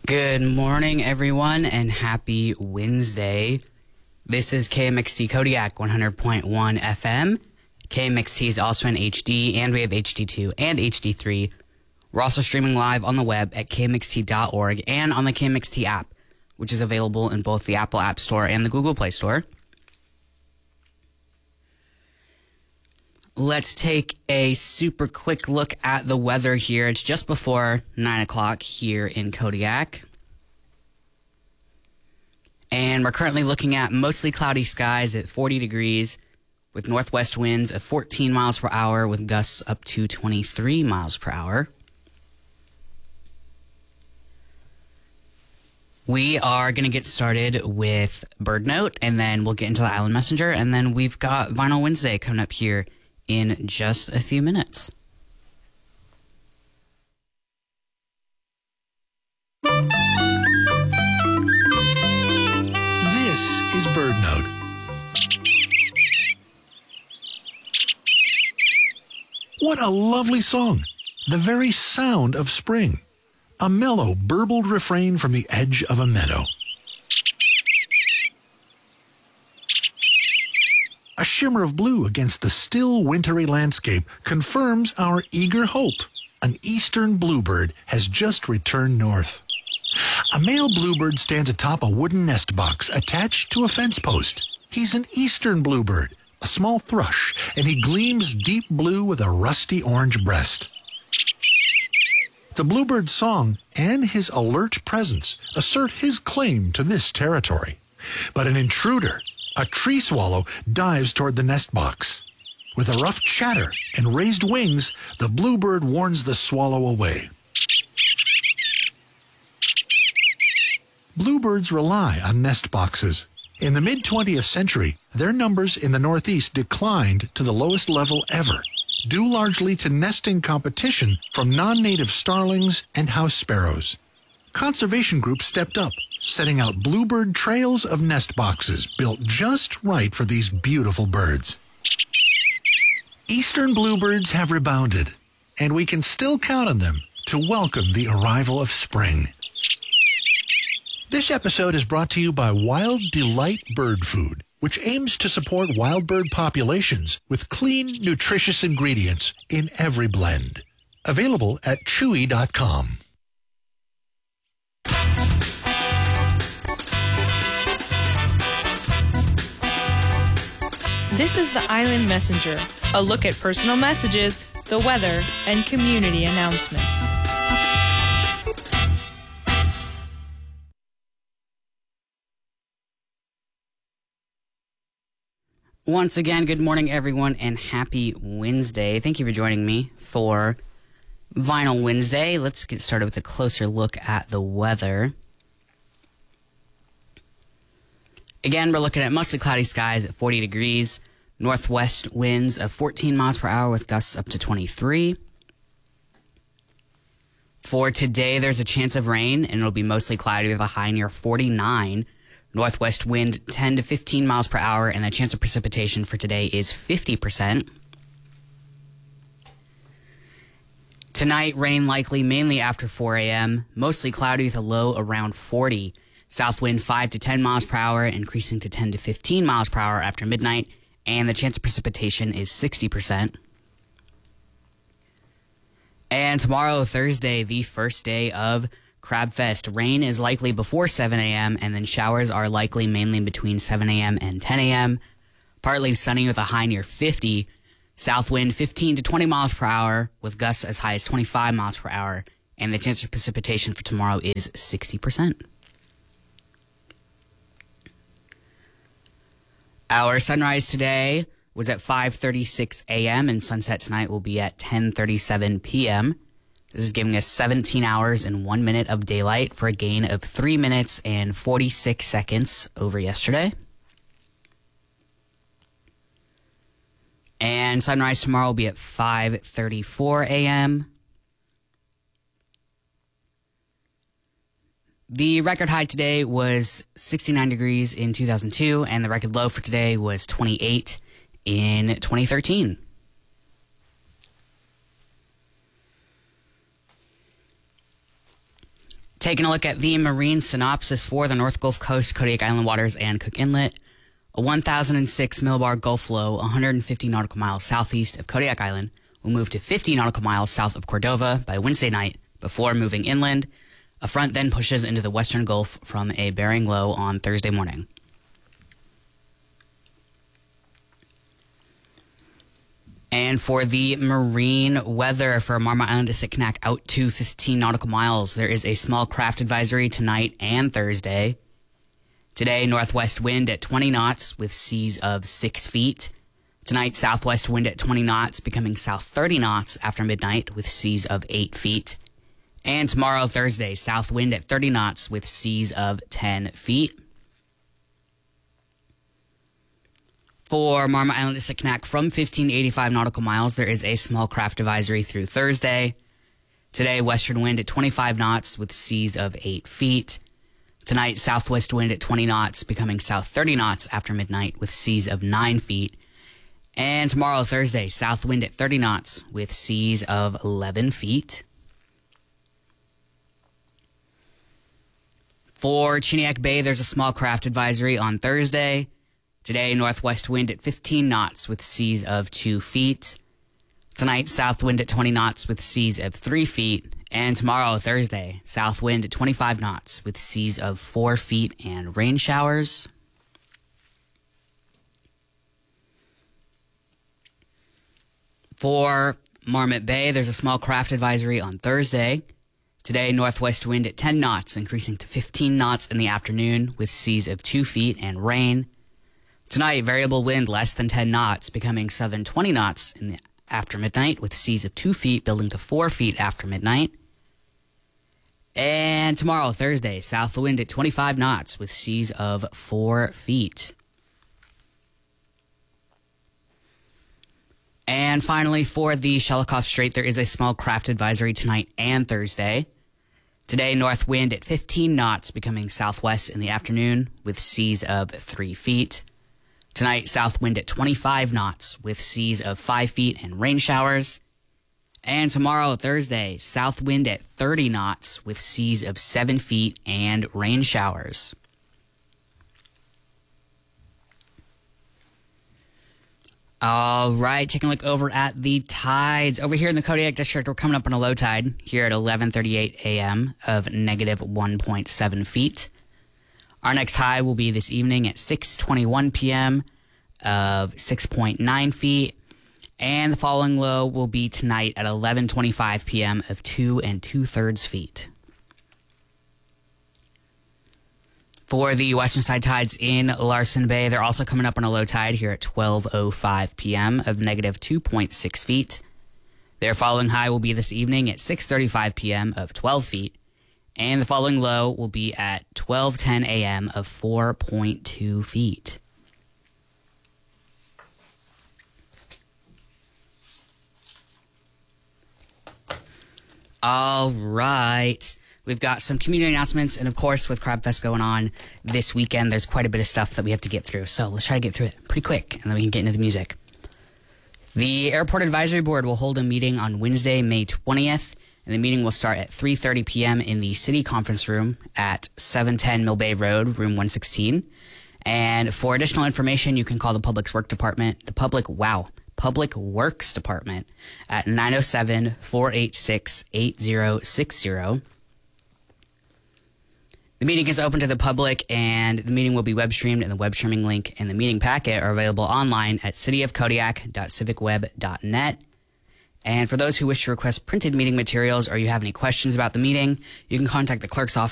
Good morning, everyone, and happy Wednesday. This is KMXT Kodiak 100.1 FM. KMXT is also in HD, and we have HD2 and HD3. We're also streaming live on the web at kmxt.org and on the KMXT app, which is available in both the Apple App Store and the Google Play Store. Let's take a super quick look at the weather here. It's just before 9 o'clock here in Kodiak. And we're currently looking at mostly cloudy skies at 40 degrees with northwest winds of 14 miles per hour with gusts up to 23 miles per hour. We are going to get started with Bird Note, and then we'll get into the Island Messenger, and then we've got Vinyl Wednesday coming up here in just a few minutes. This is Bird Note. What a lovely song. The very sound of spring. A mellow, burbled refrain from the edge of a meadow. A shimmer of blue against the still wintry landscape confirms our eager hope. An eastern bluebird has just returned north. A male bluebird stands atop a wooden nest box attached to a fence post. He's an eastern bluebird, a small thrush, and he gleams deep blue with a rusty orange breast. The bluebird's song and his alert presence assert his claim to this territory. But an intruder, a tree swallow, dives toward the nest box. With a rough chatter and raised wings, the bluebird warns the swallow away. Bluebirds rely on nest boxes. In the mid-20th century, their numbers in the Northeast declined to the lowest level ever, due largely to nesting competition from non-native starlings and house sparrows. Conservation groups stepped up, setting out bluebird trails of nest boxes built just right for these beautiful birds. Eastern bluebirds have rebounded, and we can still count on them to welcome the arrival of spring. This episode is brought to you by Wild Delight Bird Food, which aims to support wild bird populations with clean, nutritious ingredients in every blend. Available at chewy.com. This is the Island Messenger, a look at personal messages, the weather, and community announcements. Once again, good morning, everyone, and happy Wednesday. Thank you for joining me for Vinyl Wednesday. Let's get started with a closer look at the weather. Again, we're looking at mostly cloudy skies at 40 degrees, northwest winds of 14 miles per hour with gusts up to 23. For today, there's a chance of rain, and it'll be mostly cloudy with a high near 49. Northwest wind 10 to 15 miles per hour, and the chance of precipitation for today is 50%. Tonight, rain likely mainly after 4 a.m., mostly cloudy with a low around 40. South wind 5 to 10 miles per hour, increasing to 10 to 15 miles per hour after midnight, and the chance of precipitation is 60%. And tomorrow, Thursday, the first day of Crab Fest, rain is likely before 7 a.m., and then showers are likely mainly between 7 a.m. and 10 a.m. Partly sunny with a high near 50. South wind 15 to 20 miles per hour with gusts as high as 25 miles per hour, and the chance of precipitation for tomorrow is 60%. Our sunrise today was at 5:36 a.m. and sunset tonight will be at 10:37 p.m. This is giving us 17 hours and 1 minute of daylight for a gain of 3 minutes and 46 seconds over yesterday. And sunrise tomorrow will be at 5:34 a.m. The record high today was 69 degrees in 2002, and the record low for today was 28 in 2013. Taking a look at the marine synopsis for the North Gulf Coast, Kodiak Island waters, and Cook Inlet. A 1,006 millibar Gulf low, 150 nautical miles southeast of Kodiak Island, will move to 50 nautical miles south of Cordova by Wednesday night before moving inland. A front then pushes into the western Gulf from a bearing low on Thursday morning. And for the marine weather for Marmot Island to Sitkinak out to 15 nautical miles, there is a small craft advisory tonight and Thursday. Today, northwest wind at 20 knots with seas of 6 feet. Tonight, southwest wind at 20 knots, becoming south 30 knots after midnight with seas of 8 feet. And tomorrow, Thursday, south wind at 30 knots with seas of 10 feet. For Marmot Island to Sitkinak from 1585 nautical miles, there is a small craft advisory through Thursday. Today, western wind at 25 knots with seas of 8 feet. Tonight, southwest wind at 20 knots, becoming south 30 knots after midnight with seas of 9 feet. And tomorrow, Thursday, south wind at 30 knots with seas of 11 feet. For Chiniak Bay, there's a small craft advisory on Thursday. Today, northwest wind at 15 knots with seas of 2 feet. Tonight, south wind at 20 knots with seas of 3 feet. And tomorrow, Thursday, south wind at 25 knots with seas of 4 feet and rain showers. For Marmot Bay, there's a small craft advisory on Thursday. Today, northwest wind at 10 knots, increasing to 15 knots in the afternoon with seas of 2 feet and rain. Tonight, variable wind less than 10 knots, becoming southern 20 knots after midnight with seas of 2 feet building to 4 feet after midnight. And tomorrow, Thursday, south wind at 25 knots with seas of 4 feet. And finally, for the Shelikof Strait, there is a small craft advisory tonight and Thursday. Today, north wind at 15 knots, becoming southwest in the afternoon with seas of 3 feet. Tonight, south wind at 25 knots with seas of 5 feet and rain showers. And tomorrow, Thursday, south wind at 30 knots with seas of 7 feet and rain showers. All right, taking a look over at the tides. Over here in the Kodiak District, we're coming up on a low tide here at 11:38 a.m. of negative 1.7 feet. Our next high will be this evening at 6:21 p.m. of 6.9 feet. And the following low will be tonight at 11:25 p.m. of 2 2/3 feet. For the western side tides in Larsen Bay, they're also coming up on a low tide here at 12:05 p.m. of negative 2.6 feet. Their following high will be this evening at 6:35 p.m. of 12 feet. And the following low will be at 12:10 a.m. of 4.2 feet. All right. We've got some community announcements, and of course, with Crab Fest going on this weekend, there's quite a bit of stuff that we have to get through. So let's try to get through it pretty quick, and then we can get into the music. The Airport Advisory Board will hold a meeting on Wednesday, May 20th, and the meeting will start at 3:30 p.m. in the City Conference Room at 710 Mill Bay Road, Room 116. And for additional information, you can call the Public Works Department, Public Works Department at 907-486-8060. The meeting is open to the public, and the meeting will be web streamed, and the web streaming link and the meeting packet are available online at cityofkodiak.civicweb.net. And for those who wish to request printed meeting materials or you have any questions about the meeting, you can contact the clerk's office